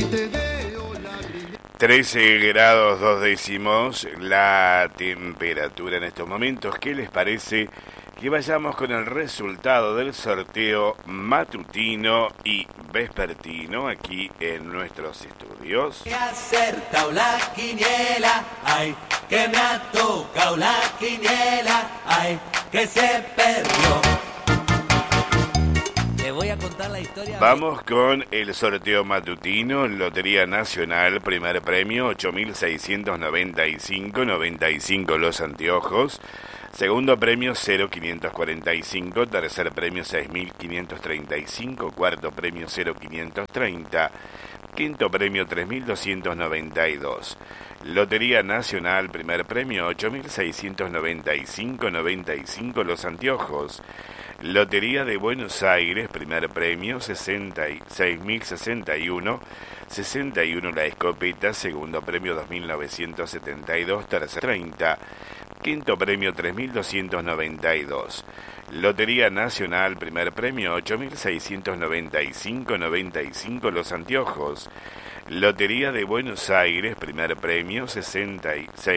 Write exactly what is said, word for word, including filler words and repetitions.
trece grados dos décimos la temperatura en estos momentos. ¿Qué les parece que vayamos con el resultado del sorteo matutino y vespertino aquí en nuestros estudios? Me ha acertado la quiniela, ay, que me ha tocado la quiniela, ay, que se perdió. Le voy a contar la historia. Vamos con el sorteo matutino, Lotería Nacional, primer premio, ocho mil seiscientos noventa y cinco, noventa y cinco los anteojos. Segundo premio, cero mil quinientos cuarenta y cinco. Tercer premio, seis mil quinientos treinta y cinco. Cuarto premio, cero mil quinientos treinta. Quinto premio, tres mil doscientos noventa y dos. Lotería Nacional, primer premio, ocho mil seiscientos noventa y cinco, noventa y cinco los anteojos. Lotería de Buenos Aires, primer premio, seis mil sesenta y uno, sesenta y uno la escopeta. Segundo premio, dos mil novecientos setenta y dos. Tercer treinta. Quinto premio, tres mil doscientos noventa y dos. Lotería Nacional, primer premio, ocho mil seiscientos noventa y cinco, noventa y cinco los anteojos. Lotería de Buenos Aires, primer premio, seis